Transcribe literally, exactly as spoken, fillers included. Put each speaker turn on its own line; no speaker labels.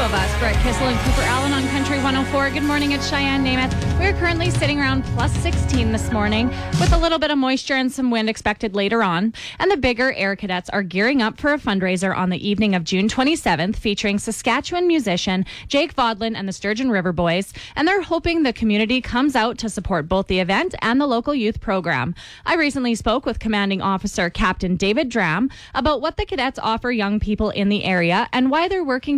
of us. Brett Kissel and Cooper Allen on Country one oh four. Good morning, it's Cheyenne Namath. We're currently sitting around plus sixteen this morning with a little bit of moisture and some wind expected later on. And the Bigger Air Cadets are gearing up for a fundraiser on the evening of June twenty-seventh featuring Saskatchewan musician Jake Vodlin and the Sturgeon River Boys. And they're hoping the community comes out to support both the event and the local youth program. I recently spoke with Commanding Officer Captain David Dram about what the cadets offer young people in the area and why they're working